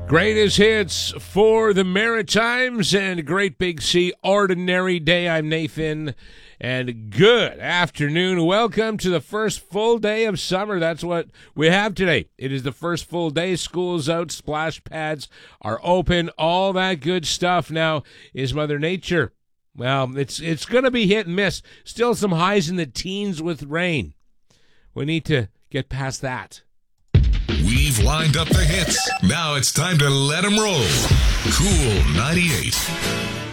Greatest hits for the Maritimes and Great Big Sea Ordinary Day. I'm Nathan, and good afternoon. Welcome to the first full day of summer. That's what we have today. It is the first full day. School's out. Splash pads are open. All that good stuff. Now, is Mother Nature? Well, it's going to be hit and miss. Still some highs in the teens with rain. We need to get past that. We've lined up the hits. Now it's time to let them roll. Cool 98.